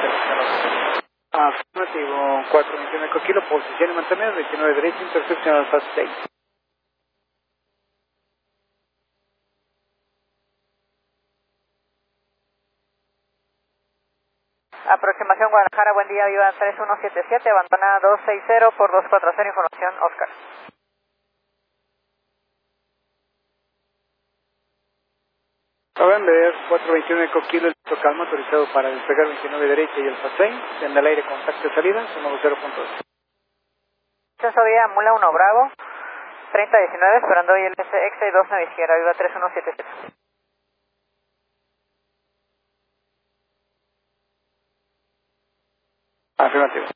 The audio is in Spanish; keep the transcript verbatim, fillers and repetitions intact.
Afirmativo, cuatro veintiuno Eco Kilo, posición y mantener, veintinueve derecha, intersección Alfa seis. Aproximación Guadalajara, buen día, viva tres uno siete siete, abandona dos seis cero por dos cuatro cero, información Oscar. November, cuatro veintiuno Eco Kilo, listo calma, autorizado para despegar veintinueve derecha y Alfa seis, en el aire contacto de salida, somos cero punto dos. Censo vía Mula uno Bravo, treinta diecinueve, esperando hoy el S X dos nueve izquierda, viva tres uno siete siete. Afirmativo.